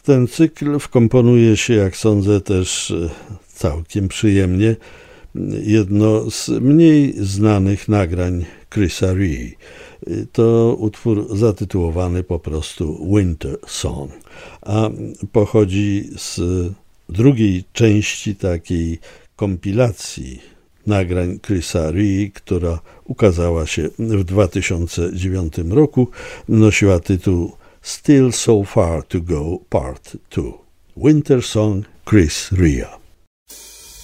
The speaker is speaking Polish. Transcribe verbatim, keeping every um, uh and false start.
ten cykl wkomponuje się, jak sądzę, też całkiem przyjemnie jedno z mniej znanych nagrań Chrisa Rea. To utwór zatytułowany po prostu Winter Song, a pochodzi z drugiej części takiej kompilacji nagrań Chrisa Rea, która ukazała się w dwa tysiące dziewiątym roku. Nosiła tytuł Still So Far To Go Part two. Winter Song, Chris Rea.